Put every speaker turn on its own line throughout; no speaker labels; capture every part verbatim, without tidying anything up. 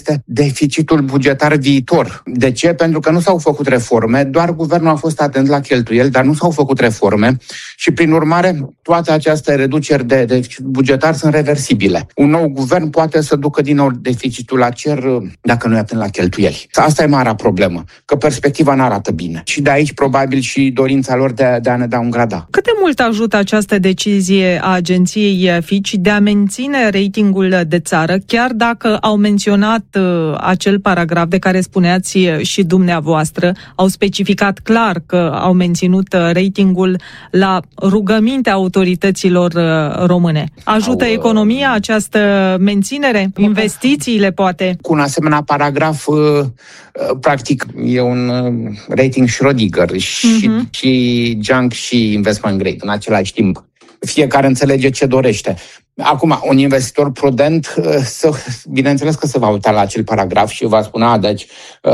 este deficitul bugetar viitor. De ce? Pentru că nu s-au făcut reforme, doar guvernul a fost atent la cheltuieli, dar nu s-au făcut reforme și, prin urmare, toate aceste reduceri de deficit bugetar sunt reversibile. Un nou guvern poate să ducă din nou deficitul la cer dacă nu e atent la cheltuieli. Asta e marea problemă, că perspectiva nu arată bine. Și de aici, probabil, și dorința lor de, de a ne da un grada.
Cât de mult ajută această decizie a agenției Fitch de a menține ratingul de țară, chiar dacă au menționat uh, acel paragraf de care spuneați și dumneavoastră, au specificat clar că au menținut ratingul la rugămintea autorităților uh, române. Ajută au, economia această menținere? Investițiile, poate?
Cu un asemenea paragraf, uh, uh, practic, e un uh, rating Schrödinger și, uh-huh. și junk și investment grade în același timp. Fiecare înțelege ce dorește. Acum, un investitor prudent, să, bineînțeles că se va uita la acel paragraf și va spune, a, deci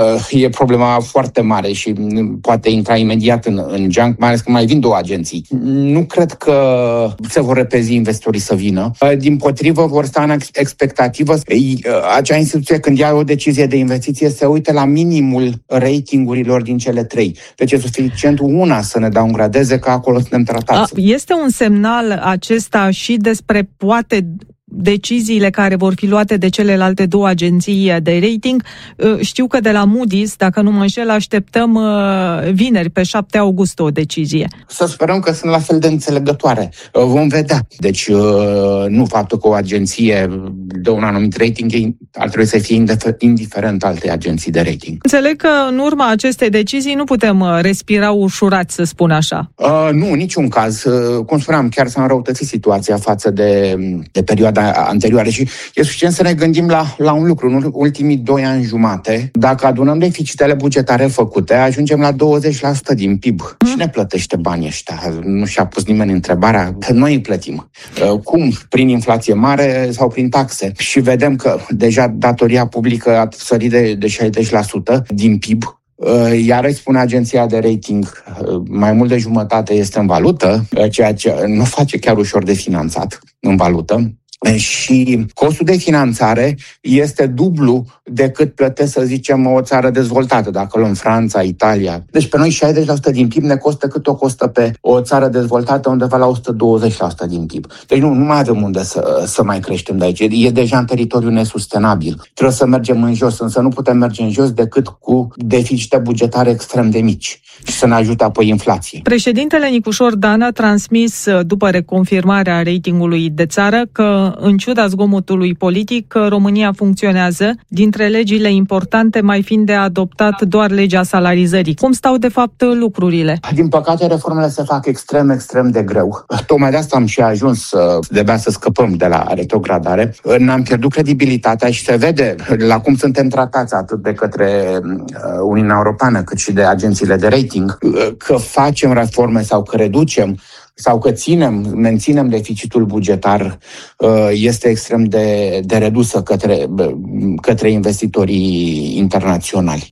e problema foarte mare și poate intra imediat în, în junk, mai ales că mai vin două agenții. Nu cred că se vor repezi investitorii să vină. Dimpotrivă, vor sta în expectativă. Acea instituție, când ia o decizie de investiție, se uită la minimul ratingurilor din cele trei. Deci e suficient una să ne downgradeze, că acolo suntem tratați.
Este un semnal acesta și despre poate deciziile care vor fi luate de celelalte două agenții de rating. Știu că de la Moody's, dacă nu mă înșel, așteptăm vineri, pe șapte august, o decizie.
Să sperăm că sunt la fel de înțelegătoare. Vom vedea. Deci, nu faptul că o agenție de un anumit rating ar trebui să fie indiferent altei agenții de rating.
Înțeleg că în urma acestei decizii nu putem respira ușurați, să spun așa.
Uh, nu, în niciun caz. Cum spuneam, chiar s-a înrăutățit situația față de, de perioada anterioare și e suficient să ne gândim la, la un lucru. În ultimii doi ani jumate, dacă adunăm deficitele bugetare făcute, ajungem la douăzeci la sută din P I B. Mm. Cine plătește banii ăștia? Nu și-a pus nimeni întrebarea. Noi îi plătim. Cum? Prin inflație mare sau prin taxe? Și vedem că deja datoria publică a sărit de, de șaizeci la sută din P I B. Iar îi spune agenția de rating, mai mult de jumătate este în valută, ceea ce nu face chiar ușor de finanțat în valută. Și costul de finanțare este dublu decât plătesc, să zicem, o țară dezvoltată, dacă luăm Franța, Italia. Deci pe noi șaizeci la sută din P I B ne costă cât o costă pe o țară dezvoltată, undeva la o sută douăzeci la sută din P I B. Deci nu, nu mai avem unde să, să mai creștem de aici. E deja în teritoriu nesustenabil. Trebuie să mergem în jos, însă nu putem merge în jos decât cu deficite bugetare extrem de mici și să ne ajute apoi inflație.
Președintele Nicușor Dan a transmis, după reconfirmarea ratingului de țară, că în ciuda zgomotului politic, România funcționează, dintre legile importante mai fiind de adoptat doar legea salarizării. Cum stau de fapt lucrurile?
Din păcate, reformele se fac extrem, extrem de greu. Tocmai de asta am și ajuns de-abia să scăpăm de la retrogradare. Ne-am pierdut credibilitatea și se vede la cum suntem tratați atât de către Uniunea Europeană cât și de agențiile de rating, că facem reforme sau că reducem sau că ținem, menținem deficitul bugetar, este extrem de, de redusă către, către investitorii internaționali.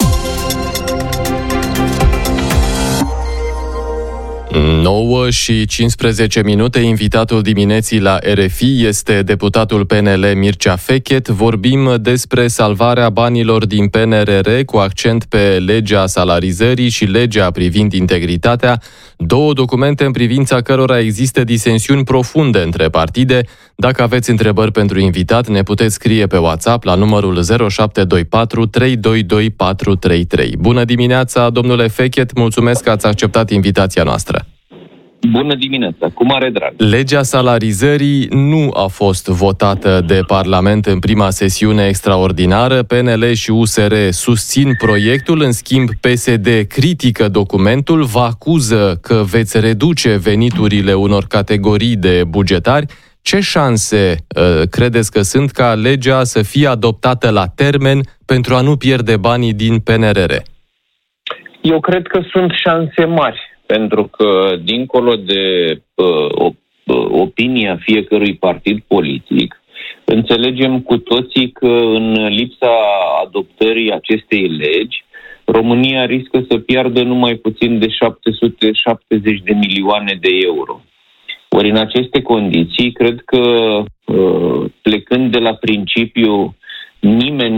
nouă și cincisprezece minute, invitatul dimineții la R F I este deputatul P N L Mircea Fechet. Vorbim despre salvarea banilor din P N R R cu accent pe legea salarizării și legea privind integritatea, două documente în privința cărora există disensiuni profunde între partide. Dacă aveți întrebări pentru invitat, ne puteți scrie pe WhatsApp la numărul zero șapte doi patru trei doi doi patru trei trei. Bună dimineața, domnule Fechet, mulțumesc că ați acceptat invitația noastră.
Bună dimineața, cu mare drag.
Legea salarizării nu a fost votată de Parlament în prima sesiune extraordinară. P N L și U S R susțin proiectul, în schimb P S D critică documentul, vă acuză că veți reduce veniturile unor categorii de bugetari. Ce șanse uh, credeți că sunt ca legea să fie adoptată la termen pentru a nu pierde banii din P N R R?
Eu cred că sunt șanse mari, pentru că, dincolo de uh, opinia fiecărui partid politic, înțelegem cu toții că în lipsa adoptării acestei legi, România riscă să piardă numai puțin de șapte sute șaptezeci de milioane de euro. Ori în aceste condiții, cred că, uh, plecând de la principiu nimeni